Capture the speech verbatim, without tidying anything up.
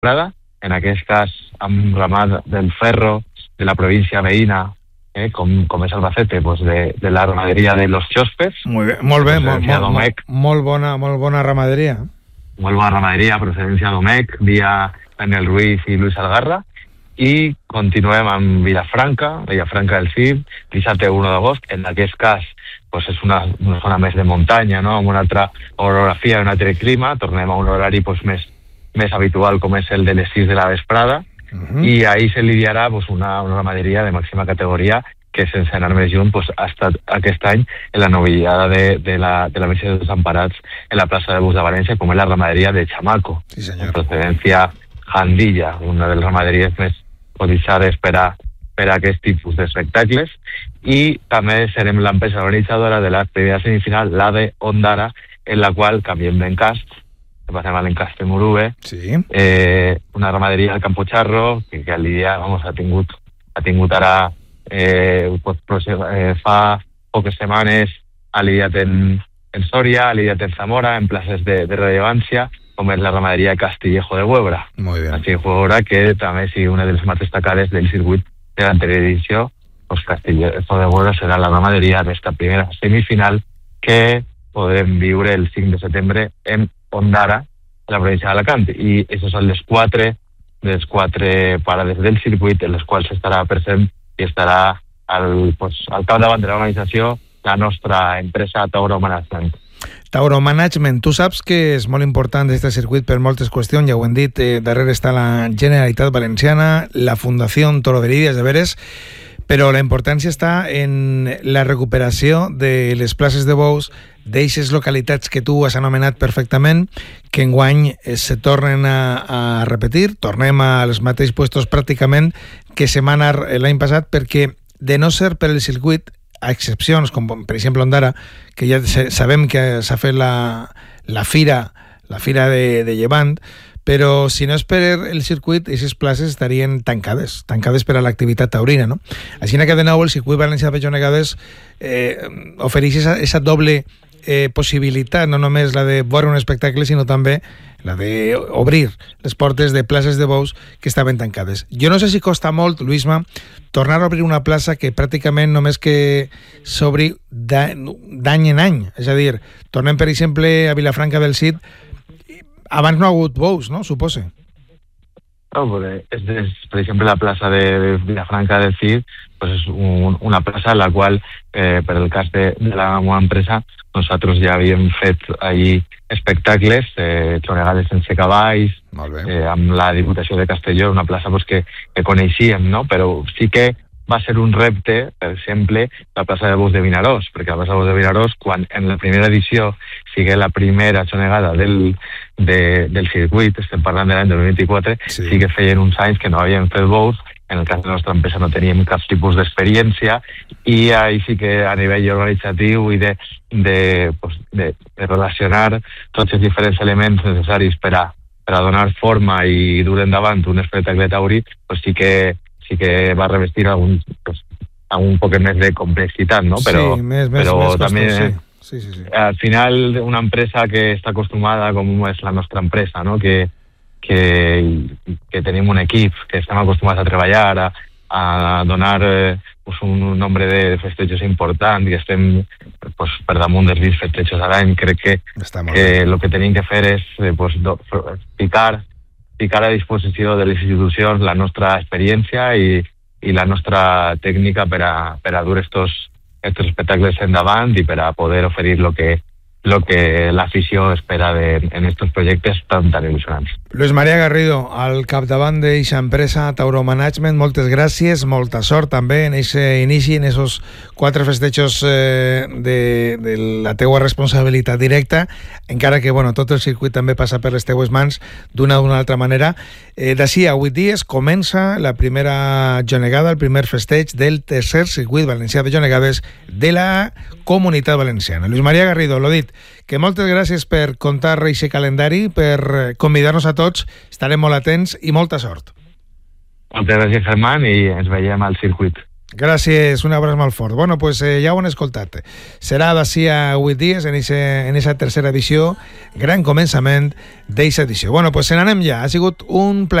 Vesprada, en aquest cas amb ramat del ferro de la província veïna, eh, com, com és Albacete, doncs de, de la ramaderia de Los Chospes. Molt bé, molt bé, molt, molt, molt, bona, molt bona ramaderia. Molt bona ramaderia, procedència d'Omec, via Daniel Ruiz i Luis Algarra, i continuem amb Vilafranca, Vilafranca del Cid, dissabte u d'agost. En aquest cas doncs és una, una zona més de muntanya, no? Amb una altra orografia i un altre clima. Tornem a un horari doncs, més, més habitual com és el de les sis de la vesprada. Uh-huh. I ahir se lidiarà pues, una, una ramaderia de màxima categoria que, sense anar més lluny, pues, ha estat aquest any en la novillada de, de la, de la Missa dels Desemparats en la plaça de Bus de València, com és la ramaderia de Chamaco, sí, senyor. En procedència Jandilla, una de les ramaderies més cotitzades per a, per a aquest tipus d'espectacles. I també serem l'empresa organitzadora de la primera semifinal, la de Ondara, en la qual canviem d'encast, passem a l'encast de Murube, sí. eh, una ramaderia al Campocharro, que, que al dia vamos, ha tingut ha tingut ara eh, pues, eh, fa poques setmanes ha lidiat en, en Sòria, ha lidiat en Zamora, en places de, de rellevància, com és la ramaderia de Castillejo de Huebra. Muy bien. Castillejo de Huebra, que també és una de les més destacades del circuit de l'anterior edició, pues Castillejo de Huebra serà la ramaderia d'esta primera semifinal que podrem viure el cinc de setembre en Ondara, a la província d'Alacant. I aquestes són les quatre, les quatre parades del circuit en les quals estarà present i estarà al, pues, al capdavant de l'organització la nostra empresa Tauro Management. Tauro Management, tu saps que és molt important aquest circuit per moltes qüestions, ja ho hem dit, eh, darrere està la Generalitat Valenciana, la Fundació Toro de Lidias de Veres, però la importància està en la recuperació de les places de bous d'eixes localitats que tu has anomenat perfectament, que enguany se tornen a, a repetir, tornem als mateixos puestos pràcticament que se van anar l'any passat, perquè de no ser per el circuit, a excepcions com per exemple Ondara, que ja sabem que s'ha fet la, la fira la fira de, de Llevant, però si no és per el circuit, aquestes places estarien tancades, tancades per a l'activitat taurina, no? Així que de nou el circuit valencià de Peixonegades eh, ofereix aquesta doble eh, possibilitat, no només la de veure un espectacle, sinó també la d'obrir les portes de places de bous que estaven tancades. Jo no sé si costa molt, Luisma, tornar a obrir una plaça que pràcticament només que s'obri d'any en any. És a dir, tornem, per exemple, a Vilafranca del Cid. Abans no ha hagut bous, no? Supose. No, pues, és, és, per exemple, la plaça de, de Vilafranca del Cid pues és un, una plaça en la qual, eh, per el cas de, de la meva empresa, nosaltres ja havíem fet allí espectacles, eh, xonegades sense cavalls, eh, amb la Diputació de Castelló, una plaça pues, que, que coneixíem, no? Però sí que va ser un repte, per exemple, la plaça de bous de Vinaròs, perquè la plaça de bous de Vinaròs, quan en la primera edició sigui la primera xonegada del, de, del circuit, estem parlant de l'any dos mil vint-i-quatre, sí. sí que feien uns anys que no havien fet bous. En el cas de la nostra empresa no teníem cap tipus d'experiència i ahí sí que a nivell organitzatiu i de, de, pues, de, de relacionar tots els diferents elements necessaris per a, per a donar forma i dur endavant un espectacle tauri, pues sí que sí que va revestir algun, pues, algun poc més de complexitat, no? Però, sí, més, més, però més també costos, sí. Sí, sí, sí. Al final una empresa que està acostumada, com és la nostra empresa, no? que Que, que tenim un equip que estem acostumats a treballar, a, a donar eh, pues un nombre de festejos important i estem pues, per damunt dels vint festejos a l'any. Crec que, que el que tenim que fer és eh, pues, do, ficar, ficar a disposició de les institucions la nostra experiència i, i la nostra tècnica per a, per a dur estos, estos espectacles endavant i per a poder oferir lo que lo que l'afició espera de, en estos projectes tan, tan il·lusionants. Luis María Garrido, al capdavant d'eixa empresa Tauro Management, moltes gràcies, molta sort també en aquest inici, en esos quatre festejos eh, de, de la teua responsabilitat directa, encara que bueno, tot el circuit també passa per les teues mans d'una o d'una altra manera. Eh, D'ací a vuit dies comença la primera jonegada, el primer festeig del tercer circuit valencià de jonegades de la Comunitat Valenciana. Luis María Garrido, l'ho dit, que moltes gràcies per contar aquest calendari, per convidar-nos a tots, estarem molt atents i molta sort. Moltes gràcies, Germán, i ens veiem al circuit. Gràcies, un abraç molt fort. Bueno, pues eh, ja ho han escoltat. Serà d'ací a vuit dies en aquesta tercera edició, gran començament d'eixa edició. Bueno, pues se n'anem ja. Ha sigut un plaer.